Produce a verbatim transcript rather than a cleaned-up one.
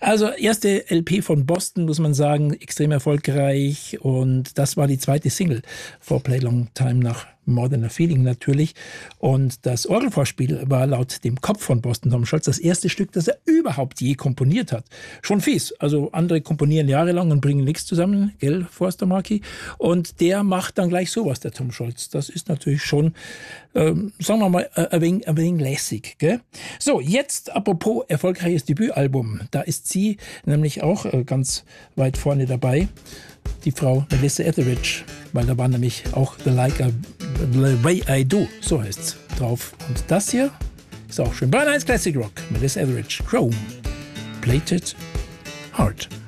Also erste L P von Boston, muss man sagen, extrem erfolgreich. Und das war die zweite Single, For Play Long Time, nach More Than a Feeling natürlich. Und das Orgelvorspiel war laut dem Kopf von Boston Tom Scholz das erste Stück, das er überhaupt je komponiert hat. Schon fies. Also andere komponieren jahrelang und bringen nichts zusammen, gell, Forster Marky? Und der macht dann gleich sowas, der Tom Scholz. Das ist natürlich schon, ähm, sagen wir mal, ein wenig, ein wenig lässig. Gell? So, jetzt apropos erfolgreiches Debütalbum. Da ist sie nämlich auch äh, ganz weit vorne dabei. Die Frau Melissa Etheridge, weil da war nämlich auch The Like a, The Way I Do, so heißt's, drauf. Und das hier ist auch schön. Bayern eins Classic Rock, Melissa Etheridge, Chrome, Plated Heart.